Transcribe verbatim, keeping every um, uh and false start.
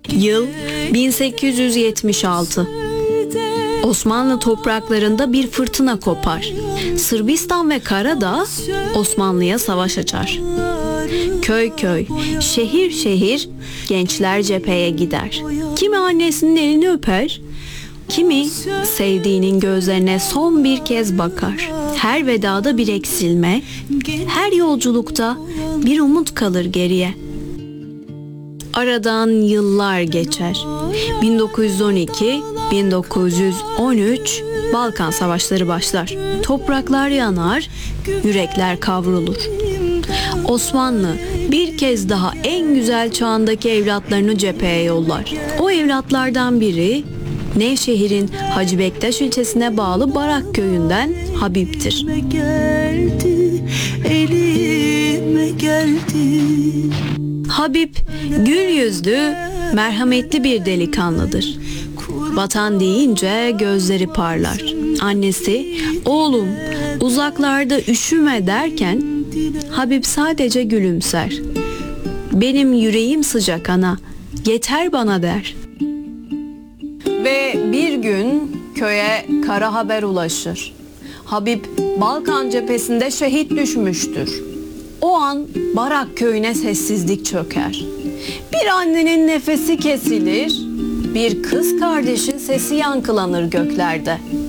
Yıl bin sekiz yüz yetmiş altı. Osmanlı topraklarında bir fırtına kopar. Sırbistan ve Karadağ Osmanlı'ya savaş açar. Köy köy, şehir şehir gençler cepheye gider. Kimi annesinin elini öper, kimi sevdiğinin gözlerine son bir kez bakar. Her vedada bir eksilme, her yolculukta bir umut kalır geriye. Aradan yıllar geçer. bin dokuz yüz on iki - bin dokuz yüz on üç Balkan Savaşları başlar. Topraklar yanar, yürekler kavrulur. Osmanlı bir kez daha en güzel çağındaki evlatlarını cepheye yollar. O evlatlardan biri Nevşehir'in Hacı Bektaş ilçesine bağlı Barak köyünden Habib'tir. Habib gül yüzlü, merhametli bir delikanlıdır. Vatan deyince gözleri parlar. Annesi, "Oğlum, uzaklarda üşüme" derken Habib sadece gülümser. "Benim yüreğim sıcak ana, yeter bana" der. Ve bir gün köye kara haber ulaşır. Habib Balkan cephesinde şehit düşmüştür. O an Barak köyüne sessizlik çöker. Bir annenin nefesi kesilir, bir kız kardeşin sesi yankılanır göklerde.